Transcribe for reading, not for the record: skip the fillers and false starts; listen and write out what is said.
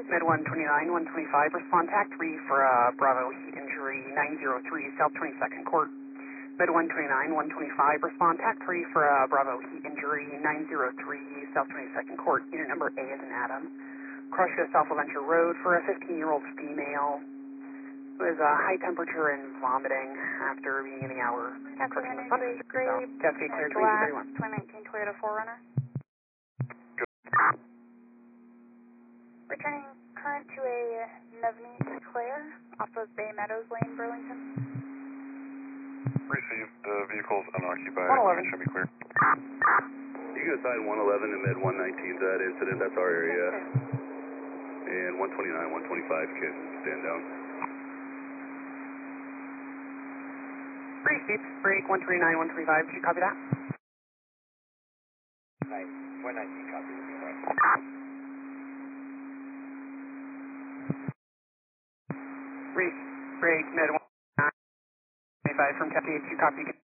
Mid 129, 125, respond TAC 3 for Bravo heat injury 903 South 22nd Court. Mid 129, 125, respond TAC 3 for Bravo heat injury 903 South 22nd Court. Unit number A is an Adam. Cross South Venture Road for a 15-year-old female who has high temperature and vomiting after being in the hour. Cascade Energy Grade, Cascade cleared Black, 31. 2019 Toyota 4Runner. Returning current to a Navneet Claire off of Bay Meadows Lane, Burlington. Received. Vehicles unoccupied. 111. Should be clear. You can assign 111 and mid 119 to that incident. That's our area. And 129, 125 can stand down. Received. Break 129, 125. Did you copy that? 119 copy. Break mid 125 from Cascade. Did you copy?